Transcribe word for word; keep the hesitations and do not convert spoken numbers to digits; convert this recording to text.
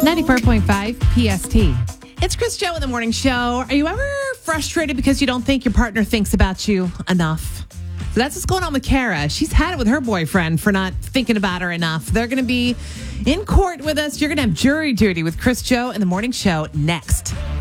ninety-four point five P S T. It's Chris Joe in the morning show. Are you ever frustrated because you don't think your partner thinks about you enough? So that's what's going on with Kara. She's had it with her boyfriend for not thinking about her enough. They're going to be in court with us. You're going to have jury duty with Chris Joe in the morning show next.